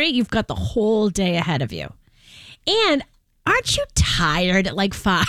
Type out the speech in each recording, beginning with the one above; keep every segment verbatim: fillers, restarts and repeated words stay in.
hungry, you've got the whole day ahead of you. And aren't you tired at like five?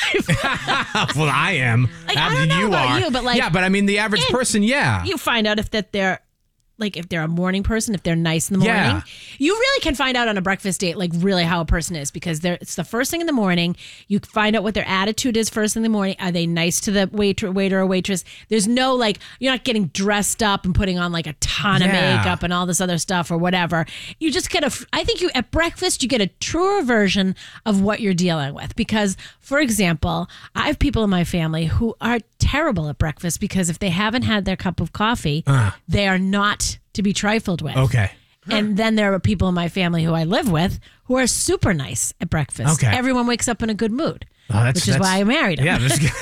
Well, I am. Like, I don't know you about are. you, but like, yeah, but I mean, the average person, yeah. You find out if that they're like if they're a morning person, if they're nice in the morning. Yeah. You really can find out on a breakfast date like really how a person is because they're it's the first thing in the morning. You find out what their attitude is first thing in the morning. Are they nice to the waiter, waiter or waitress? There's no like you're not getting dressed up and putting on like a ton of Yeah. makeup and all this other stuff or whatever. You just get a I think you at breakfast you get a truer version of what you're dealing with because for example, I have people in my family who are terrible at breakfast because if they haven't had their cup of coffee, uh. they are not to be trifled with. Okay. And then there are people in my family who I live with who are super nice at breakfast. Okay. Everyone wakes up in a good mood. Oh, that's, which is that's, why I married him. Yeah, that's good.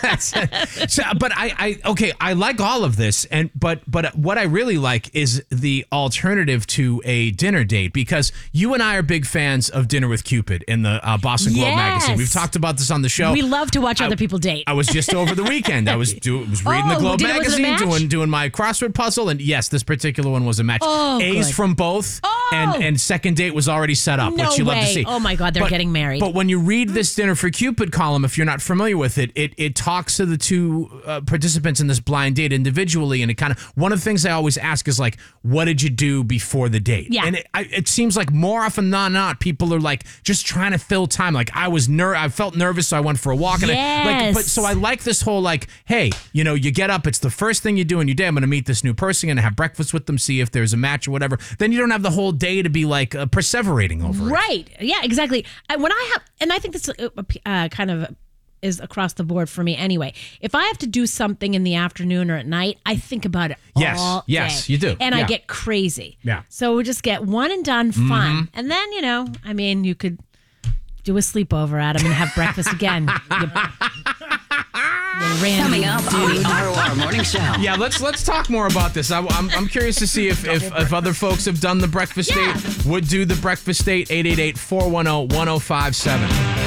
That's, so, but I, I, okay, I like all of this, and but but what I really like is the alternative to a dinner date because you and I are big fans of Dinner with Cupid in the uh, Boston Globe Yes. magazine. We've talked about this on the show. We love to watch I, other people date. I was just over the weekend. I was do, was reading Oh, the Globe did it- was it a magazine, match? doing doing my crossword puzzle, and yes, this particular one was a match. Oh, A's good. from both, Oh. and and second date was already set up, No which you love to way. see. Oh my God, they're But- getting married. But when you read this Dinner for Cupid column, if you're not familiar with it, it it talks to the two uh, participants in this blind date individually, and it kind of one of the things I always ask is like, what did you do before the date? Yeah. And it, I, it seems like more often than not, people are like just trying to fill time. Like I was ner, I felt nervous, so I went for a walk. And I, like, Yes. but so I like this whole like, hey, you know, you get up, it's the first thing you do in your day. I'm going to meet this new person and have breakfast with them, see if there's a match or whatever. Then you don't have the whole day to be like uh, perseverating over it. Right. Yeah, exactly. I, when I have, and I think this uh, uh, kind of is across the board for me anyway. If I have to do something in the afternoon or at night, I think about it Yes, all yes, day. you do. And I Yeah. get crazy. Yeah. So we just get one and done fun. And then, you know, I mean, you could do a sleepover, Adam, and have breakfast again. You, you Randy, Coming up on the R O R Morning Show. Yeah, let's let's talk more about this. I, I'm I'm curious to see if, if, if other folks have done the breakfast Yeah. date, would do the breakfast date. eight eight eight, four one zero, one zero five seven.